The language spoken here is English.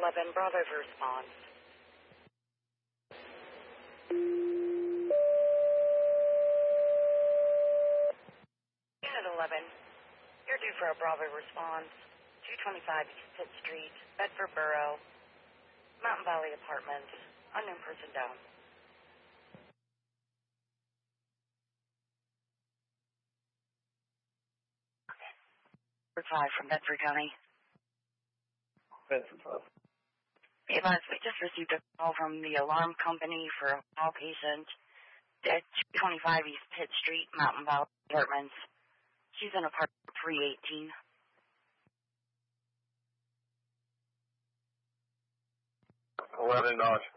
11, Bravo for response. Unit 11, you're due for a Bravo response. 225 East Pitt Street, Bedford Borough, Mountain Valley Apartments, unknown person down. Number 5 from Bedford County. Bedford 12. Hey, Les, we just received a call from the alarm company for a call patient at 225 East Pitt Street, Mountain Valley Apartments. She's in apartment 318. $11.